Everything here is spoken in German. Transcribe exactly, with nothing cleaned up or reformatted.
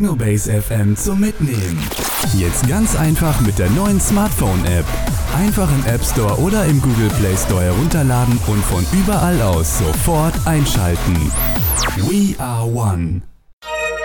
Technobase F M zum Mitnehmen. Jetzt ganz einfach mit der neuen Smartphone-App. Einfach im App Store oder im Google Play Store herunterladen und von überall aus sofort einschalten. We are one.